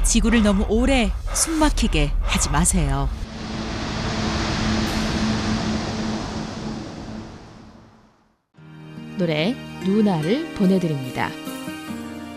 지구를 너무 오래 숨막히게 하지 마세요. 노래 누나를 보내드립니다.